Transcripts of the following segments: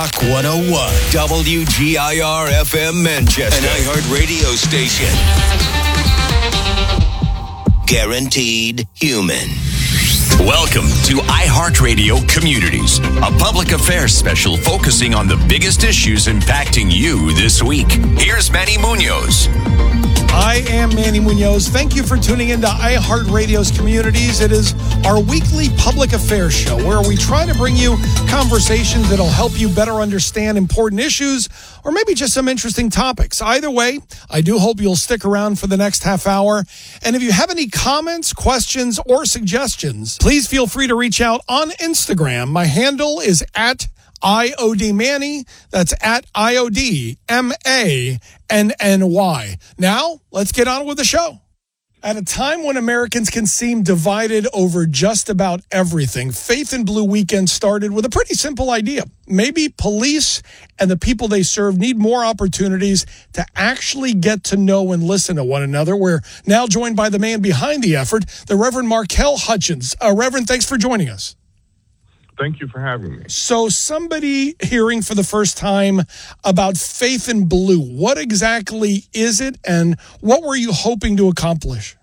Rock 101, WGIR FM Manchester, an iHeart radio station. Guaranteed human. Welcome to iHeartRadio Communities, a public affairs special focusing on the biggest issues impacting you this week. Here's Manny Munoz. I am Manny Munoz. Thank you for tuning into iHeartRadio's Communities. It is our weekly public affairs show where we try to bring you conversations that'll help you better understand important issues or maybe just some interesting topics. Either way, I do hope you'll stick around for the next half hour. And if you have any comments, questions, or suggestions, please feel free to reach out on Instagram. My handle is at IOD Manny. That's at IOD MANNY. Now, let's get on with the show. At a time when Americans can seem divided over just about everything, Faith in Blue Weekend started with a pretty simple idea. Maybe police and the people they serve need more opportunities to actually get to know and listen to one another. We're now joined by the man behind the effort, the Reverend Markell Hutchins. Reverend, thanks for joining us. Thank you for having me. So somebody hearing for the first time about Faith in Blue, what exactly is it and what were you hoping to accomplish?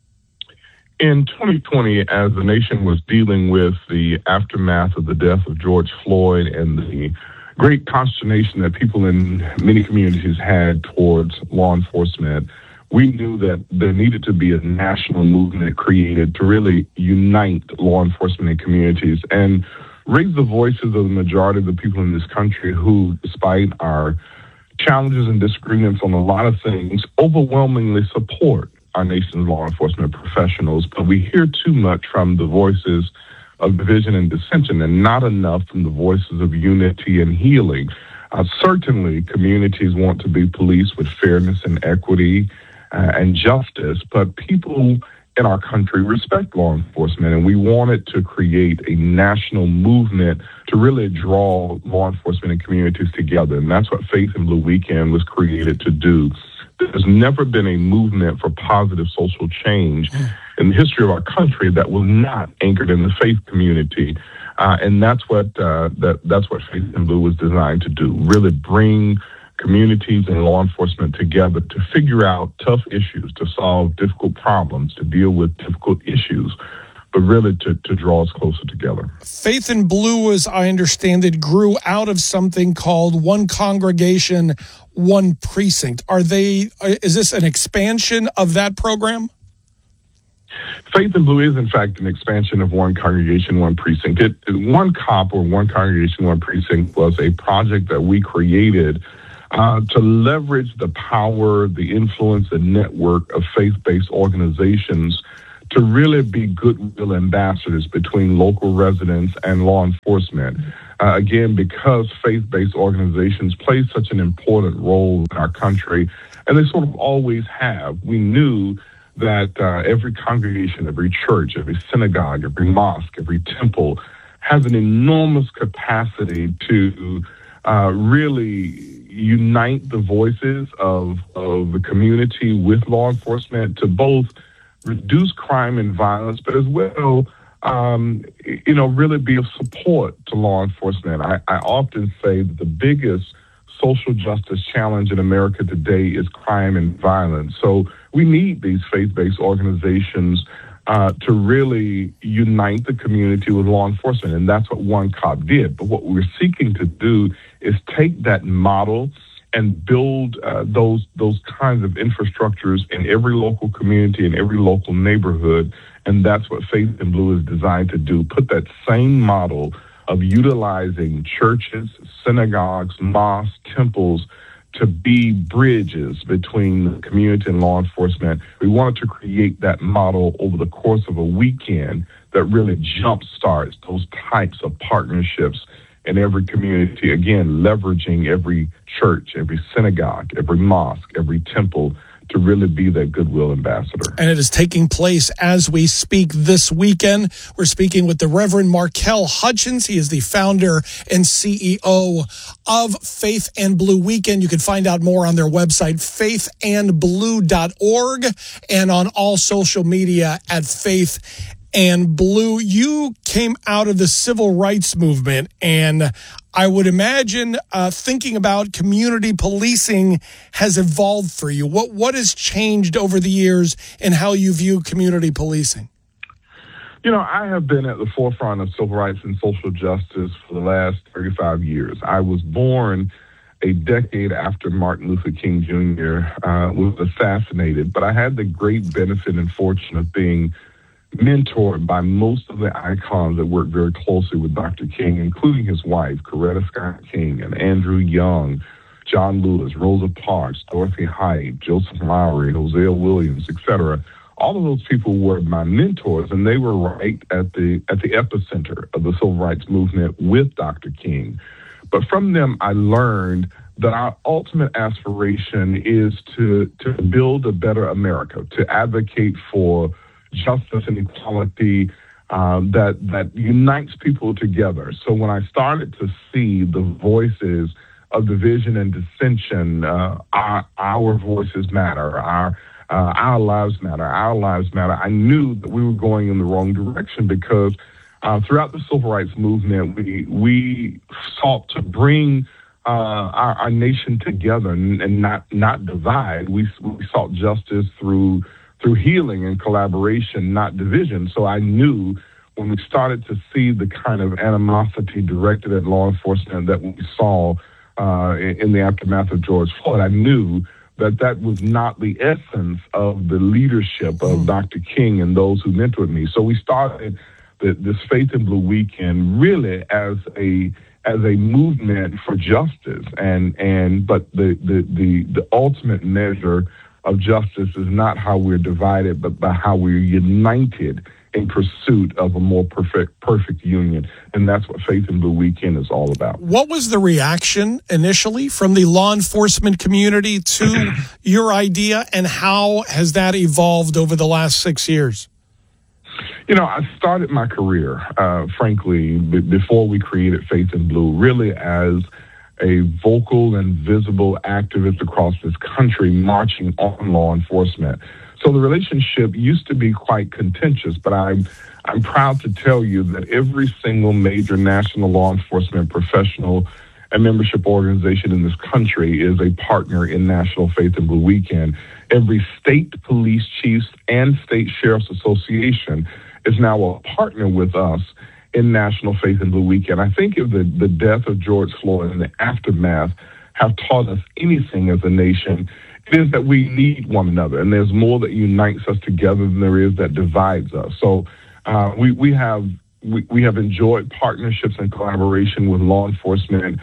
In 2020, as the nation was dealing with the aftermath of the death of George Floyd and the great consternation that people in many communities had towards law enforcement, we knew that there needed to be a national movement created to really unite law enforcement and communities and raise the voices of the majority of the people in this country who, despite our challenges and disagreements on a lot of things, overwhelmingly support our nation's law enforcement professionals. But we hear too much from the voices of division and dissension and not enough from the voices of unity and healing. Certainly, communities want to be policed with fairness and equity and justice, but people in our country respect law enforcement, and we wanted to create a national movement to really draw law enforcement and communities together, and that's what Faith in Blue Weekend was created to do. There's never been a movement for positive social change in the history of our country that was not anchored in the faith community, and that's what Faith in Blue was designed to do, really bring communities and law enforcement together to figure out tough issues, to solve difficult problems, to deal with difficult issues, but really to draw us closer together. Faith in Blue, as I understand it, grew out of something called One Congregation, One Precinct. Is this an expansion of that program? Faith in Blue is, in fact, an expansion of One Congregation, One Precinct. One COP, or One Congregation, One Precinct, was a project that we created to leverage the power, the influence, and network of faith-based organizations to really be goodwill ambassadors between local residents and law enforcement. Again, because faith-based organizations play such an important role in our country, and they sort of always have, we knew that every congregation, every church, every synagogue, every mosque, every temple has an enormous capacity to really unite the voices of the community with law enforcement to both reduce crime and violence, but as well, really be of support to law enforcement. I often say that the biggest social justice challenge in America today is crime and violence. So we need these faith-based organizations to really unite the community with law enforcement, and that's what One COP did. But what we're seeking to do is take that model and build those kinds of infrastructures in every local community, in every local neighborhood, and that's what Faith in Blue is designed to do, put that same model of utilizing churches, synagogues, mosques, temples, to be bridges between the community and law enforcement. We wanted to create that model over the course of a weekend that really jumpstarts those types of partnerships in every community, again, leveraging every church, every synagogue, every mosque, every temple to really be that goodwill ambassador. And it is taking place as we speak this weekend. We're speaking with the Reverend Markell Hutchins. He is the founder and CEO of Faith and Blue Weekend. You can find out more on their website, faithandblue.org, and on all social media at Faith And Blue, you came out of the civil rights movement, and I would imagine thinking about community policing has evolved for you. What has changed over the years in how you view community policing? You know, I have been at the forefront of civil rights and social justice for the last 35 years. I was born a decade after Martin Luther King Jr. Was assassinated, but I had the great benefit and fortune of being mentored by most of the icons that worked very closely with Dr. King, including his wife, Coretta Scott King, and Andrew Young, John Lewis, Rosa Parks, Dorothy Height, Joseph Lowery, Hosea Williams, etc. All of those people were my mentors, and they were right at the epicenter of the civil rights movement with Dr. King. But from them, I learned that our ultimate aspiration is to build a better America, to advocate for justice and equality that unites people together. So when I started to see the voices of division and dissension, our voices matter, our lives matter, I knew that we were going in the wrong direction because throughout the civil rights movement, we sought to bring our nation together and not divide. We sought justice through healing and collaboration, not division. So I knew when we started to see the kind of animosity directed at law enforcement that we saw in the aftermath of George Floyd, I knew that was not the essence of the leadership of Dr. King and those who mentored me. So we started this Faith in Blue weekend really as a movement for justice, but the ultimate measure of justice is not how we're divided, but by how we're united in pursuit of a more perfect union. And that's what Faith in Blue Weekend is all about. What was the reaction initially from the law enforcement community to your idea, and how has that evolved over the last 6 years? You know, I started my career, frankly, before we created Faith in Blue, really as a vocal and visible activist across this country marching on law enforcement. So the relationship used to be quite contentious, but I'm proud to tell you that every single major national law enforcement professional and membership organization in this country is a partner in National Faith in Blue Weekend. Every state police chiefs and state sheriff's association is now a partner with us in National Faith in Blue Weekend. I think if the death of George Floyd and the aftermath have taught us anything as a nation, it is that we need one another, and there's more that unites us together than there is that divides us. So we have enjoyed partnerships and collaboration with law enforcement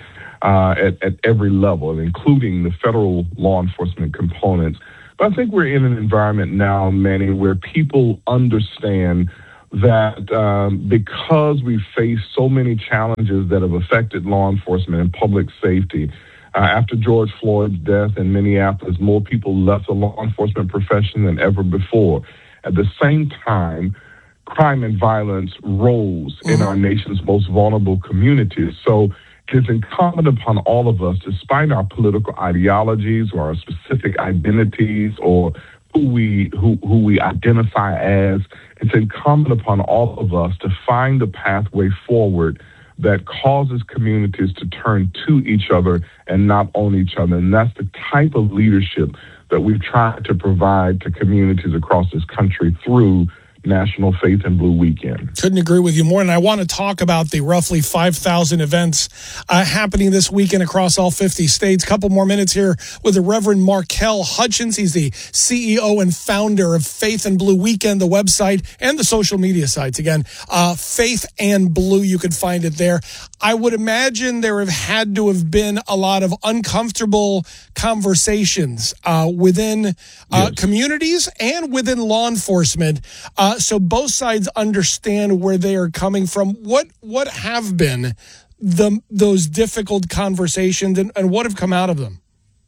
at every level, including the federal law enforcement components. But I think we're in an environment now, Manny, where people understand that because we face so many challenges that have affected law enforcement and public safety, after George Floyd's death in Minneapolis, more people left the law enforcement profession than ever before. At the same time, crime and violence rose in our nation's most vulnerable communities. So it is incumbent upon all of us, despite our political ideologies or our specific identities or who we identify as, it's incumbent upon all of us to find the pathway forward that causes communities to turn to each other and not on each other. And that's the type of leadership that we've tried to provide to communities across this country through National Faith in Blue Weekend. Couldn't agree with you more. And I want to talk about the roughly 5,000 events happening this weekend across all 50 states. Couple more minutes here with the Reverend Markel Hutchins. He's the CEO and founder of Faith in Blue Weekend, the website and the social media sites. Again, Faith and Blue, you can find it there. I would imagine there have had to have been a lot of uncomfortable conversations within communities and within law enforcement. So both sides understand where they are coming from. What have been those difficult conversations, and what have come out of them?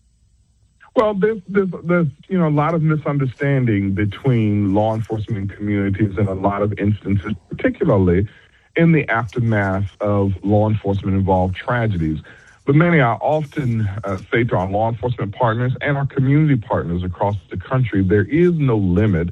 Well, there's a lot of misunderstanding between law enforcement communities in a lot of instances, particularly in the aftermath of law enforcement involved tragedies. But Manny, I often say to our law enforcement partners and our community partners across the country, there is no limit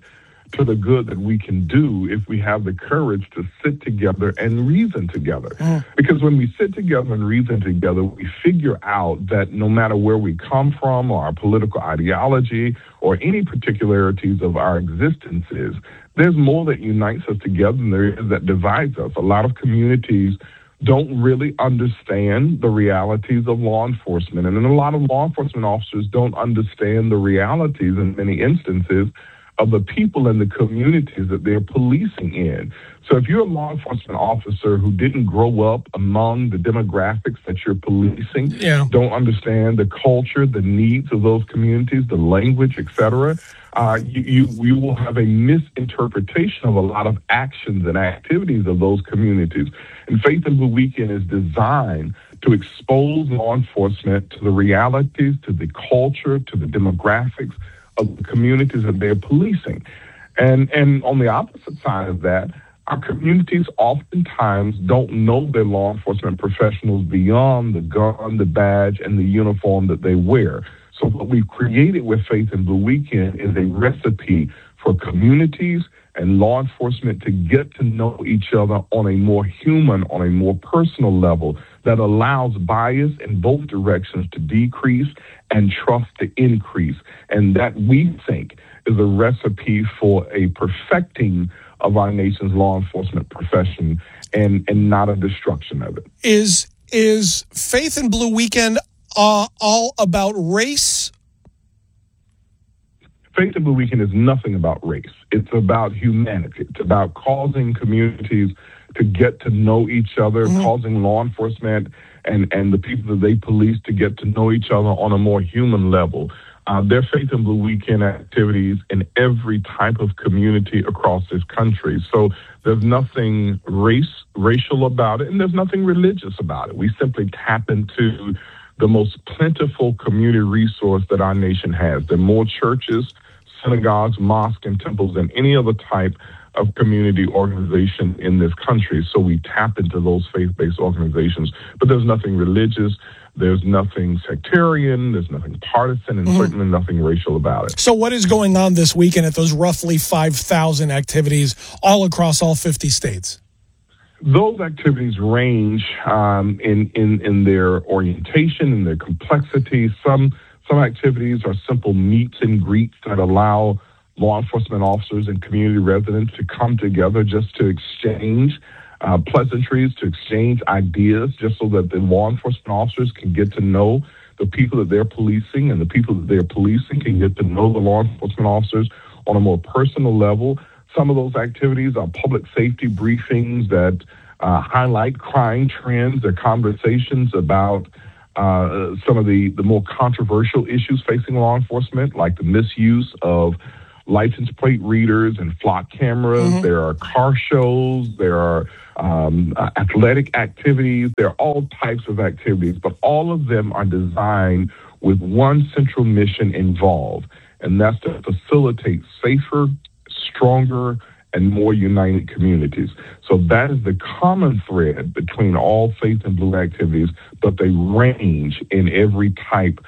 to the good that we can do if we have the courage to sit together and reason together. Because when we sit together and reason together, we figure out that no matter where we come from or our political ideology or any particularities of our existences, there's more that unites us together than there is that divides us. A lot of communities don't really understand the realities of law enforcement. And a lot of law enforcement officers don't understand the realities in many instances of the people and the communities that they're policing in. So if you're a law enforcement officer who didn't grow up among the demographics that you're policing, don't understand the culture, the needs of those communities, the language, etc., you will have a misinterpretation of a lot of actions and activities of those communities. And Faith in Blue Weekend is designed to expose law enforcement to the realities, to the culture, to the demographics of the communities that they're policing. And on the opposite side of that, our communities oftentimes don't know their law enforcement professionals beyond the gun, the badge, and the uniform that they wear. So what we've created with Faith in Blue Weekend is a recipe for communities and law enforcement to get to know each other on a more human, on a more personal level that allows bias in both directions to decrease and trust to increase. And that, we think, is a recipe for a perfecting of our nation's law enforcement profession and not a destruction of it. Is Faith in Blue Weekend all about race? Faith in Blue Weekend is nothing about race. It's about humanity. It's about causing communities to get to know each other, causing law enforcement and the people that they police to get to know each other on a more human level. There are Faith in Blue Weekend activities in every type of community across this country. So there's nothing racial about it, and there's nothing religious about it. We simply tap into the most plentiful community resource that our nation has. There are more churches, synagogues, mosques, and temples than any other type of community organization in this country. So we tap into those faith-based organizations. But there's nothing religious, there's nothing sectarian, there's nothing partisan, and certainly nothing racial about it. So what is going on this weekend at those roughly 5,000 activities all across all 50 states? Those activities range in their orientation and their complexity. Some activities are simple meets and greets that allow law enforcement officers and community residents to come together just to exchange pleasantries, to exchange ideas, just so that the law enforcement officers can get to know the people that they're policing, and the people that they're policing can get to know the law enforcement officers on a more personal level. Some of those activities are public safety briefings that highlight crime trends. They're conversations about some of the more controversial issues facing law enforcement, like the misuse of license plate readers and flock cameras. There are car shows. There are athletic activities. There are all types of activities, but all of them are designed with one central mission involved, and that's to facilitate safer, stronger, and more united communities. So that is the common thread between all Faith in Blue activities, but they range in every type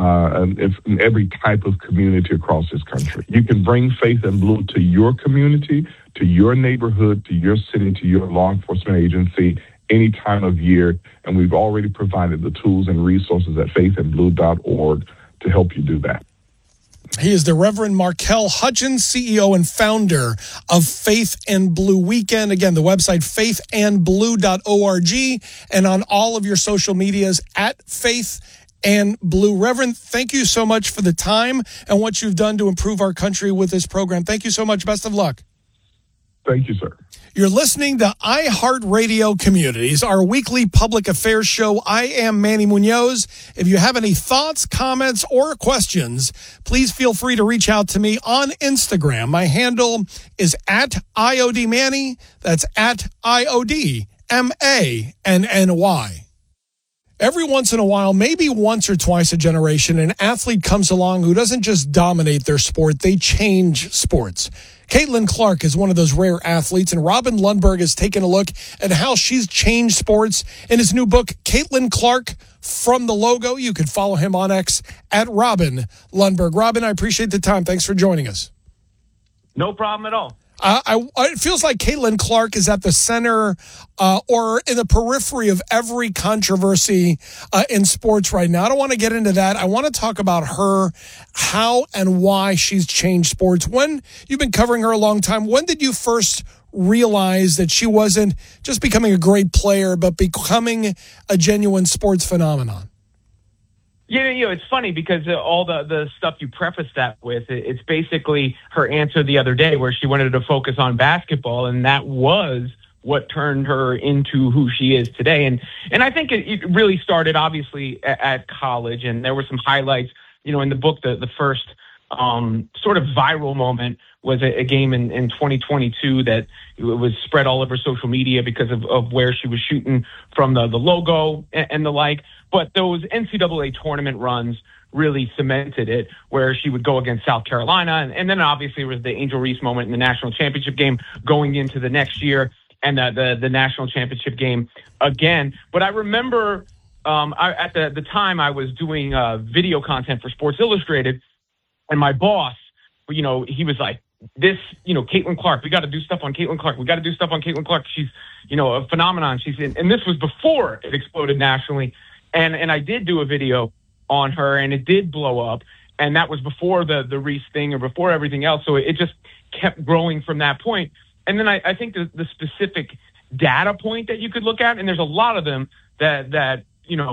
of community across this country. You can bring Faith in Blue to your community, to your neighborhood, to your city, to your law enforcement agency any time of year, and we've already provided the tools and resources at faithinblue.org to help you do that. He is the Reverend Markel Hudgens, CEO and founder of Faith in Blue Weekend. Again, the website, faithandblue.org, and on all of your social medias at Faith and Blue. Reverend, thank you so much for the time and what you've done to improve our country with this program. Thank you so much. Best of luck. Thank you, sir. You're listening to iHeartRadio Communities, our weekly public affairs show. I am Manny Munoz. If you have any thoughts, comments, or questions, please feel free to reach out to me on Instagram. My handle is at IODManny. That's at IODMANNY. Every once in a while, maybe once or twice a generation, an athlete comes along who doesn't just dominate their sport, they change sports. Caitlin Clark is one of those rare athletes, and Robin Lundberg has taken a look at how she's changed sports in his new book, Caitlin Clark, From the Logo. You can follow him on X at Robin Lundberg. Robin, I appreciate the time. Thanks for joining us. No problem at all. It feels like Caitlin Clark is at the center or in the periphery of every controversy in sports right now. I don't want to get into that. I want to talk about her, how and why she's changed sports. When you've been covering her a long time, when did you first realize that she wasn't just becoming a great player, but becoming a genuine sports phenomenon? Yeah, it's funny because all the stuff you preface that with, it's basically her answer the other day where she wanted to focus on basketball, and that was what turned her into who she is today. And I think it really started, obviously, at college, and there were some highlights. In the book, the first sort of viral moment was a game in 2022 that was spread all over social media because of where she was shooting from the logo and the like. But those NCAA tournament runs really cemented it, where she would go against South Carolina. And then obviously it was the Angel Reese moment in the national championship game going into the next year and the national championship game again. But I remember at the time I was doing video content for Sports Illustrated, and my boss, he was like, Caitlin Clark, we got to do stuff on Caitlin Clark. We got to do stuff on Caitlin Clark. She's, a phenomenon. She's in, and this was before it exploded nationally. And I did do a video on her, and it did blow up. And that was before the Reese thing or before everything else. So it just kept growing from that point. And then I think the specific data point that you could look at, and there's a lot of them that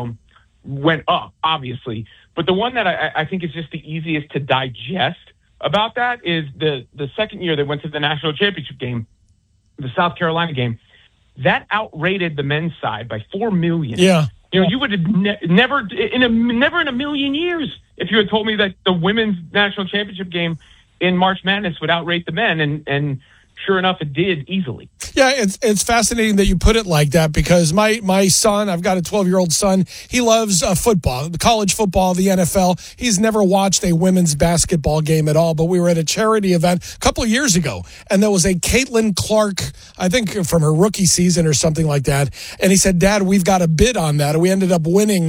went up, obviously. But the one that I think is just the easiest to digest about that is the second year they went to the national championship game, the South Carolina game. That outrated the men's side by 4 million. Yeah. You would have never in a million years if you had told me that the women's national championship game in March Madness would outrate the men, and sure enough, it did easily. Yeah, it's fascinating that you put it like that, because my son, I've got a 12-year-old son, he loves football, college football, the NFL. He's never watched a women's basketball game at all, but we were at a charity event a couple of years ago, and there was a Caitlin Clark, I think from her rookie season or something like that, and he said, Dad, we've got a bid on that. We ended up winning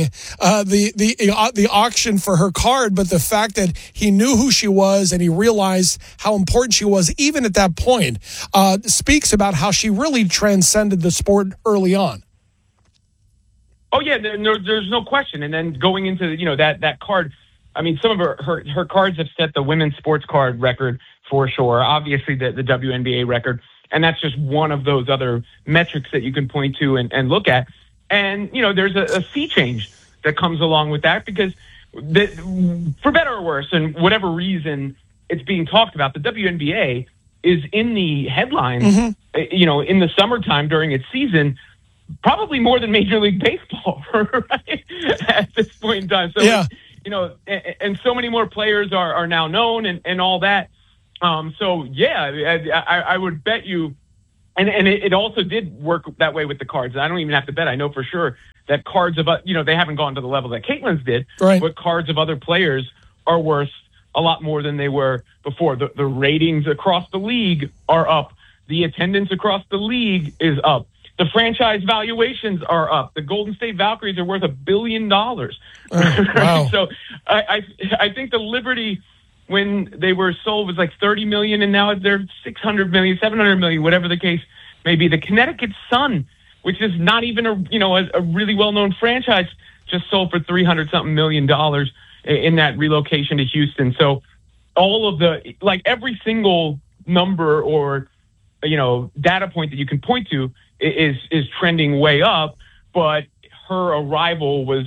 the auction for her card, but the fact that he knew who she was and he realized how important she was even at that point speaks about how she really transcended the sport early on. Oh yeah, there's no question. And then going into that card, I mean, some of her cards have set the women's sports card record for sure. Obviously, the WNBA record, and that's just one of those other metrics that you can point to and look at. And there's a sea change that comes along with that, because for better or worse, and whatever reason it's being talked about, the WNBA is in the headlines, in the summertime during its season, probably more than Major League Baseball, right? At this point in time. So, yeah. And so many more players are now known and all that. So, yeah, I would bet you, and it also did work that way with the cards. I don't even have to bet. I know for sure that cards of, they haven't gone to the level that Caitlin's did, right, but cards of other players are worth a lot more than they were before. The ratings across the league are up. The attendance across the league is up. The franchise valuations are up. The Golden State Valkyries are worth $1 billion. Oh, wow. So I think the Liberty, when they were sold, was like $30 million, and now they're $600 million, $700 million, whatever the case may be. The Connecticut Sun, which is not even a really well-known franchise, just sold for $300-something million in that relocation to Houston. So all of every single number or, data point that you can point to is trending way up, but her arrival was,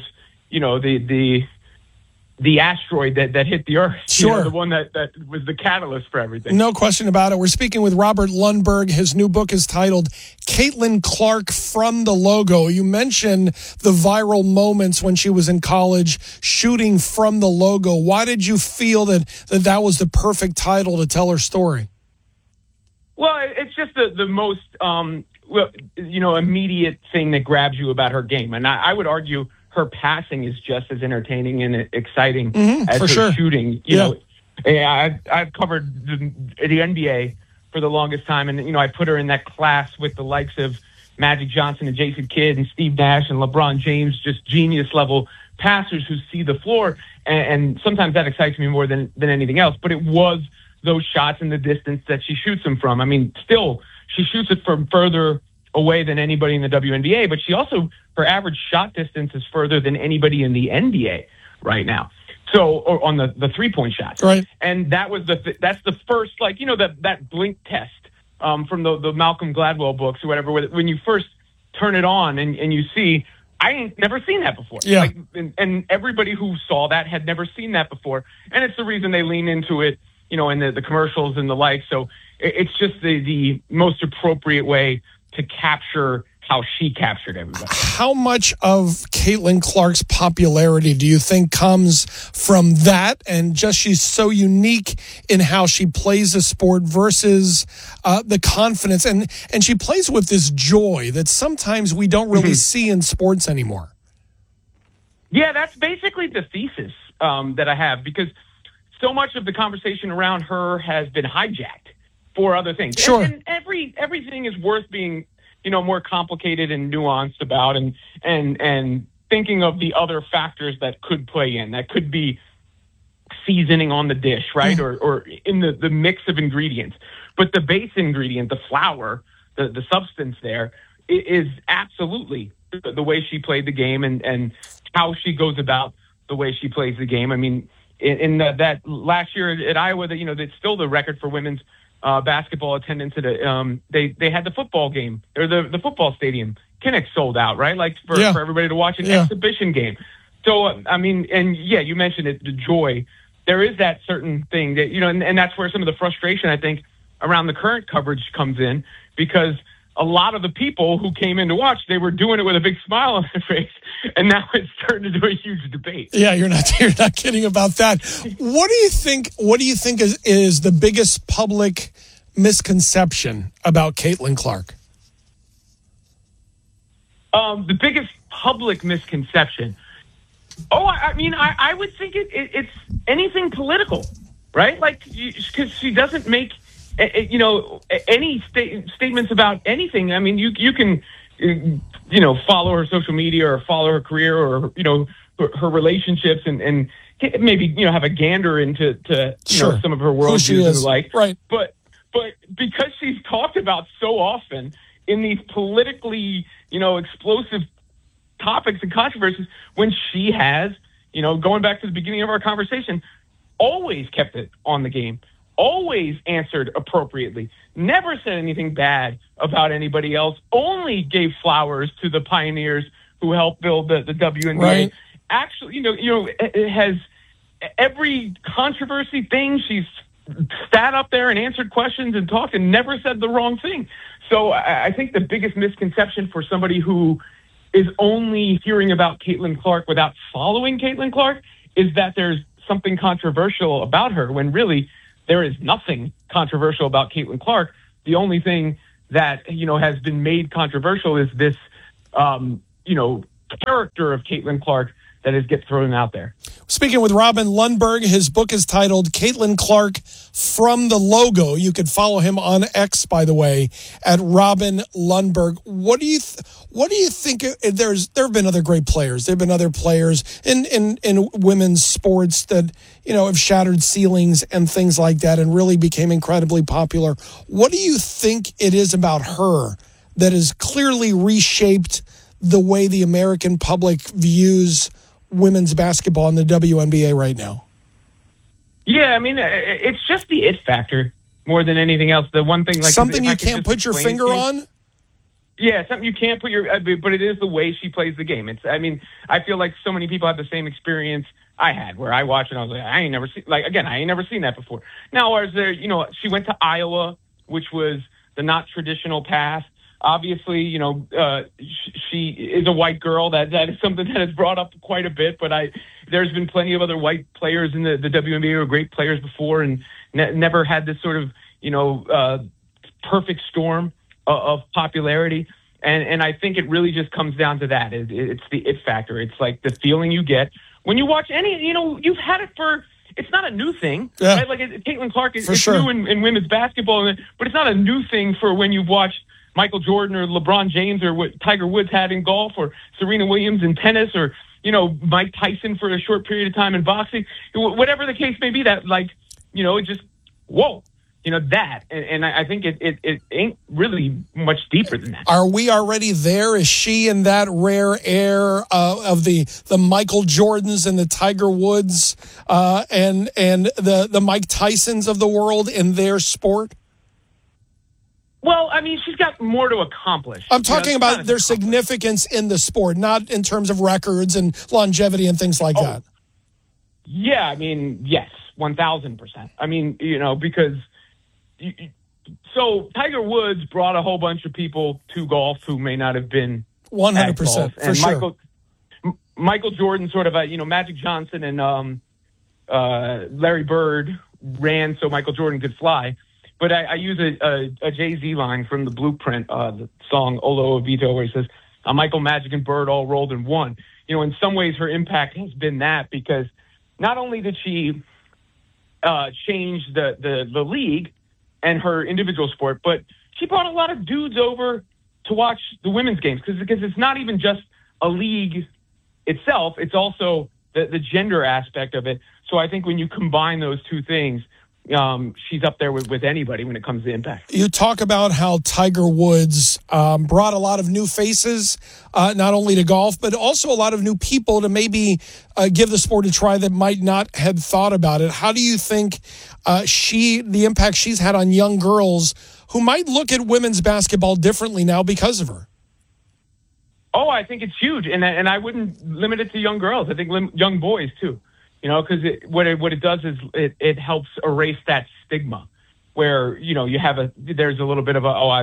the asteroid that hit the Earth. Sure. The one that was the catalyst for everything. No question about it. We're speaking with Robert Lundberg. His new book is titled Caitlin Clark from the Logo. You mentioned the viral moments when she was in college, shooting from the logo. Why did you feel that was the perfect title to tell her story? Well, it's just the most, immediate thing that grabs you about her game. And I would argue her passing is just as entertaining and exciting as her shooting. I've covered the NBA for the longest time, and I put her in that class with the likes of Magic Johnson and Jason Kidd and Steve Nash and LeBron James, just genius level passers who see the floor, and sometimes that excites me more than anything else. But it was those shots and the distance that she shoots them from. I mean, still, she shoots it from further away than anybody in the WNBA, but she also, her average shot distance is further than anybody in the NBA right now. So, or on the 3-point shots. Right. And that was that's the first, like, that blink test from the Malcolm Gladwell books or whatever, when you first turn it on and you see, I ain't never seen that before. Yeah. Like, and everybody who saw that had never seen that before. And it's the reason they lean into it, in the commercials and the like. So it's just the most appropriate way to capture how she captured everybody. How much of Caitlin Clark's popularity do you think comes from that, and just she's so unique in how she plays the sport versus the confidence, and she plays with this joy that sometimes we don't really see in sports anymore? Yeah, that's basically the thesis that I have, because so much of the conversation around her has been hijacked for other things. Sure. And everything is worth being more complicated and nuanced about, and thinking of the other factors that could play in. That could be seasoning on the dish, right? Or in the mix of ingredients. But the base ingredient, the flour, the substance there, is absolutely the way she played the game and how she goes about the way she plays the game. I mean, in that last year at Iowa, that's still the record for women's basketball attendance at they had the football game, or the football stadium. Kinnick sold out, right? Like for everybody to watch an exhibition game. So, I mean, and you mentioned it, the joy. There is that certain thing that, and that's where some of the frustration, I think, around the current coverage comes in, because a lot of the people who came in to watch, they were doing it with a big smile on their face, and now it's turned into a huge debate. Yeah, you're not kidding about that. What do you think is the biggest public misconception about Caitlin Clark? The biggest public misconception. I mean, I would think it's anything political, right? Like, because she doesn't make any statements about anything. I mean, you can, follow her social media or follow her career or, her relationships and maybe, have a gander into some of her worldviews and the like. Right. But because she's talked about so often in these politically, explosive topics and controversies, when she has, going back to the beginning of our conversation, always kept it on the game, always answered appropriately, never said anything bad about anybody else, only gave flowers to the pioneers who helped build the WNBA. Right. Actually, it has every controversy thing. She's sat up there and answered questions and talked and never said the wrong thing. So I think the biggest misconception for somebody who is only hearing about Caitlin Clark without following Caitlin Clark is that there's something controversial about her, when really there is nothing controversial about Caitlin Clark. The only thing that, has been made controversial is this, character of Caitlin Clark that gets thrown out there. Speaking with Robin Lundberg, his book is titled Caitlin Clark From the Logo. You could follow him on X, by the way, at Robin Lundberg. What do you think? There have been other great players. There have been other players in women's sports that, have shattered ceilings and things like that and really became incredibly popular. What do you think it is about her that has clearly reshaped the way the American public views women's basketball in the WNBA right now? Yeah, I mean, it's just the it factor more than anything else. The one thing, like something you can't put your finger on. Yeah, something you can't put but it is the way she plays the game. I feel like so many people have the same experience I had, where I watched and I was like, I ain't never seen that before. Now, whereas there, she went to Iowa, which was the not traditional path. Obviously, she is a white girl. That is something that is brought up quite a bit. But there's been plenty of other white players in the WNBA who were great players before, and never had this sort of perfect storm of popularity. And I think it really just comes down to that. It's the it factor. It's like the feeling you get when you watch any. You've had it for. It's not a new thing, right? Like Caitlin Clark is new in women's basketball, but it's not a new thing for when you've watched Michael Jordan or LeBron James or what Tiger Woods had in golf, or Serena Williams in tennis, or, Mike Tyson for a short period of time in boxing, whatever the case may be. That, like, it just whoa, that. And I think it ain't really much deeper than that. Are we already there? Is she in that rare air of the Michael Jordans and the Tiger Woods and the Mike Tysons of the world in their sport? Well, I mean, she's got more to accomplish. I'm talking about their significance in the sport, not in terms of records and longevity and things like that. Yeah, I mean, yes, 1,000%. I mean, because so Tiger Woods brought a whole bunch of people to golf who may not have been 100% for and sure. Michael Jordan, sort of Magic Johnson and Larry Bird ran so Michael Jordan could fly. But I use a Jay-Z line from the Blueprint, the song Olo Oviedo, where he says, Michael, Magic, and Bird all rolled in one. In some ways her impact has been that, because not only did she change the league and her individual sport, but she brought a lot of dudes over to watch the women's games, because it's not even just a league itself, it's also the gender aspect of it. So I think when you combine those two things, she's up there with anybody when it comes to impact. You talk about how Tiger Woods brought a lot of new faces, not only to golf, but also a lot of new people to maybe give the sport a try that might not have thought about it. How do you think the impact she's had on young girls who might look at women's basketball differently now because of her? Oh, I think it's huge, and I wouldn't limit it to young girls. I think young boys too. Because what it does is it helps erase that stigma, where there's a little bit of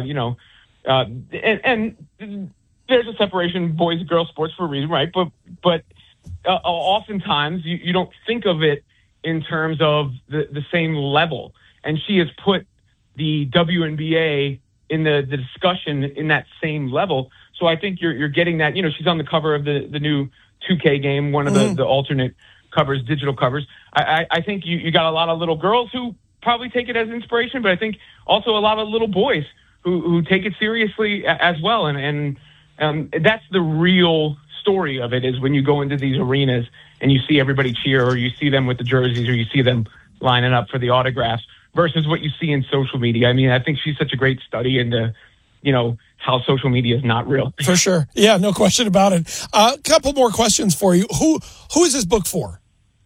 and there's a separation boys and girls sports for a reason, right? But oftentimes you don't think of it in terms of the same level, and she has put the WNBA in the discussion in that same level. So I think you're getting that. She's on the cover of the new 2K game, one of the alternate covers, digital covers. I think you got a lot of little girls who probably take it as inspiration, but I think also a lot of little boys who take it seriously as well. And that's the real story of it, is when you go into these arenas and you see everybody cheer, or you see them with the jerseys, or you see them lining up for the autographs, versus what you see in social media. I mean, I think she's such a great study into, how social media is not real. For sure. Yeah, no question about it. A couple more questions for you. Who is this book for?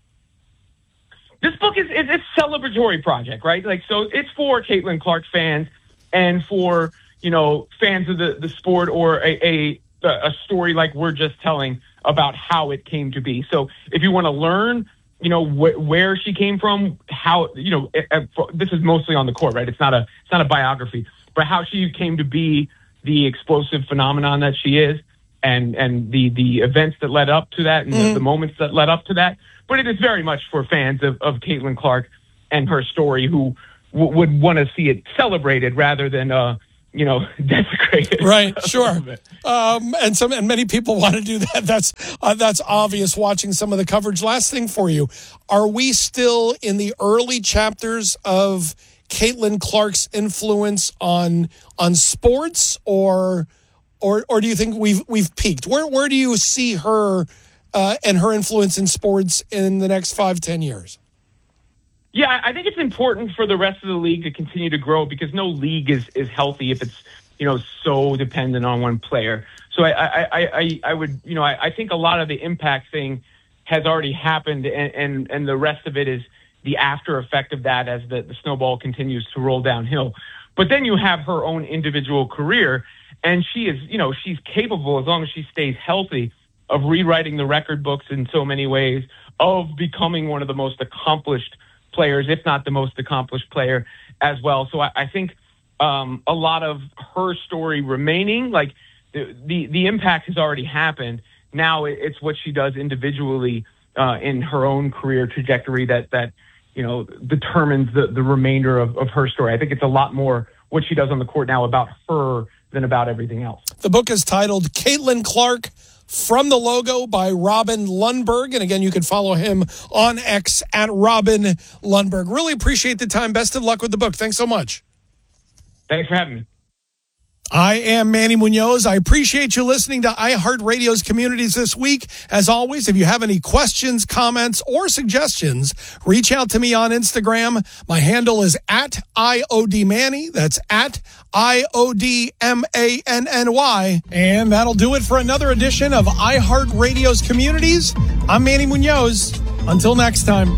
This book is a celebratory project, right? So it's for Caitlin Clark fans and for, fans of the sport, or a story like we're just telling about how it came to be. So if you want to learn, where she came from, how, this is mostly on the court, right? It's not a biography, but how she came to be the explosive phenomenon that she is, and the events that led up to that, and the moments that led up to that. But it is very much for fans of Caitlin Clark and her story, who would want to see it celebrated rather than, desecrated. Right, sure. And many people want to do that. That's obvious watching some of the coverage. Last thing for you, are we still in the early chapters of Caitlin Clark's influence on sports, or do you think we've peaked? Where do you see her and her influence in sports in the next 5-10 years? Yeah, I think it's important for the rest of the league to continue to grow, because no league is healthy if it's so dependent on one player. So I would I think a lot of the impact thing has already happened, and the rest of it is the after effect of that as the snowball continues to roll downhill. But then you have her own individual career, and she is, she's capable, as long as she stays healthy, of rewriting the record books in so many ways, of becoming one of the most accomplished players, if not the most accomplished player as well. So I think a lot of her story remaining, like the impact has already happened. Now it's what she does individually in her own career trajectory that determines the remainder of her story. I think it's a lot more what she does on the court now about her than about everything else. The book is titled Caitlin Clark, From the Logo, by Robin Lundberg. And again, you can follow him on X at Robin Lundberg. Really appreciate the time. Best of luck with the book. Thanks so much. Thanks for having me. I am Manny Munoz. I appreciate you listening to iHeartRadio's Communities this week. As always, if you have any questions, comments, or suggestions, reach out to me on Instagram. My handle is @IODManny. That's @IODMANNY. And that'll do it for another edition of iHeartRadio's Communities. I'm Manny Munoz. Until next time.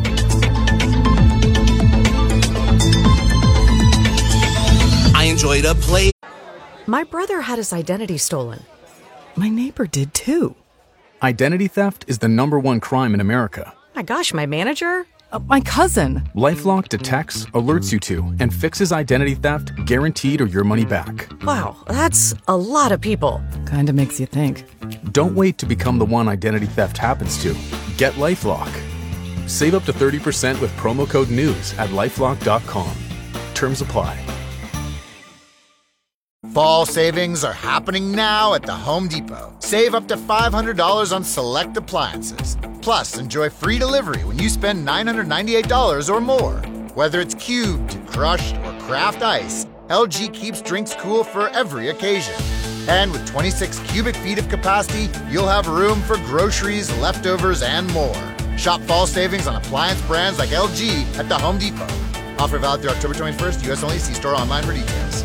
I enjoyed a play. My brother had his identity stolen. My neighbor did too. Identity theft is the #1 crime in America. My gosh, my manager? My cousin. LifeLock detects, alerts you to, and fixes identity theft guaranteed or your money back. Wow, that's a lot of people. Kinda makes you think. Don't wait to become the one identity theft happens to. Get LifeLock. Save up to 30% with promo code NEWS at LifeLock.com. Terms apply. Fall savings are happening now at the Home Depot. Save up to $500 on select appliances. Plus, enjoy free delivery when you spend $998 or more. Whether it's cubed, crushed, or craft ice, LG keeps drinks cool for every occasion. And with 26 cubic feet of capacity, you'll have room for groceries, leftovers, and more. Shop fall savings on appliance brands like LG at the Home Depot. Offer valid through October 21st, U.S. only. See store online for details.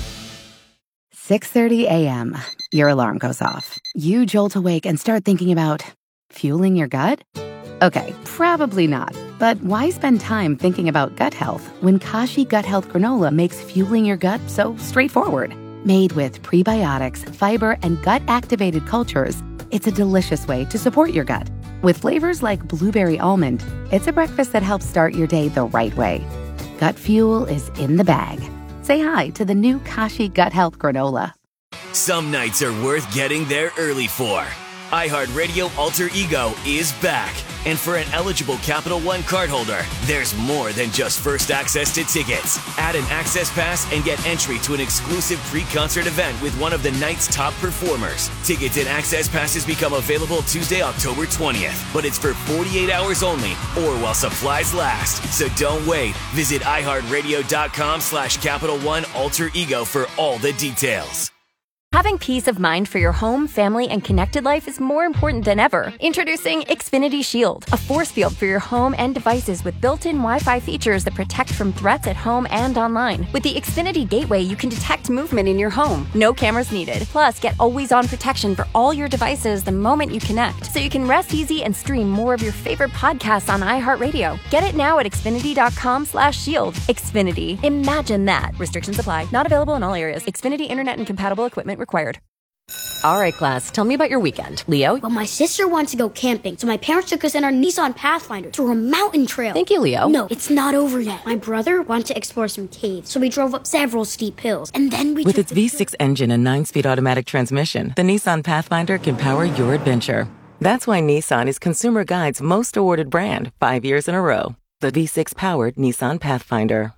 6:30 a.m. Your alarm goes off. You jolt awake and start thinking about fueling your gut? Okay, probably not. But why spend time thinking about gut health when Kashi Gut Health Granola makes fueling your gut so straightforward? Made with prebiotics, fiber, and gut-activated cultures, it's a delicious way to support your gut. With flavors like blueberry almond, it's a breakfast that helps start your day the right way. Gut fuel is in the bag. Say hi to the new Kashi Gut Health Granola. Some nights are worth getting there early for. iHeartRadio Alter Ego is back. And for an eligible Capital One cardholder, there's more than just first access to tickets. Add an access pass and get entry to an exclusive pre-concert event with one of the night's top performers. Tickets and access passes become available Tuesday, October 20th. But it's for 48 hours only or while supplies last. So don't wait. Visit iHeartRadio.com/Capital One Alter Ego for all the details. Having peace of mind for your home, family, and connected life is more important than ever. Introducing Xfinity Shield, a force field for your home and devices with built-in Wi-Fi features that protect from threats at home and online. With the Xfinity Gateway, you can detect movement in your home. No cameras needed. Plus, get always-on protection for all your devices the moment you connect, so you can rest easy and stream more of your favorite podcasts on iHeartRadio. Get it now at Xfinity.com/shield. Xfinity. Imagine that. Restrictions apply. Not available in all areas. Xfinity Internet and compatible equipment required. All right, class, tell me about your weekend. Leo? Well, my sister wants to go camping, so my parents took us in our Nissan Pathfinder to a mountain trail. Thank you, Leo. No, it's not over yet. My brother wanted to explore some caves, so we drove up several steep hills, and then we... With its V6 engine and 9-speed automatic transmission, the Nissan Pathfinder can power your adventure. That's why Nissan is Consumer Guide's most awarded brand 5 years in a row. The V6-powered Nissan Pathfinder.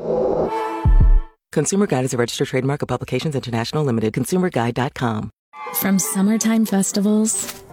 Consumer Guide is a registered trademark of Publications International Limited. ConsumerGuide.com. From summertime festivals